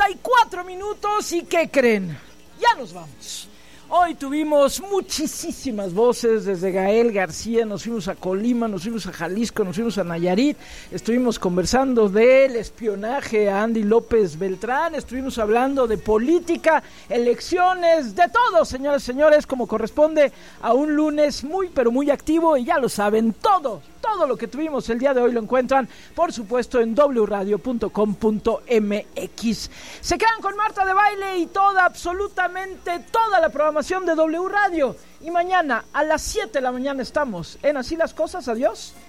34 minutos y ¿qué creen? Ya nos vamos. Hoy tuvimos muchísimas voces, desde Gael García, nos fuimos a Colima, nos fuimos a Jalisco, nos fuimos a Nayarit, estuvimos conversando del espionaje a Andy López Beltrán, estuvimos hablando de política, elecciones, de todo, señoras y señores, como corresponde a un lunes muy, pero muy activo, y ya lo saben, todo lo que tuvimos el día de hoy lo encuentran, por supuesto, en wradio.com.mx. Se quedan con Marta de Baile y absolutamente toda la programación de W Radio. Y mañana a las 7 de la mañana estamos en Así las Cosas. Adiós.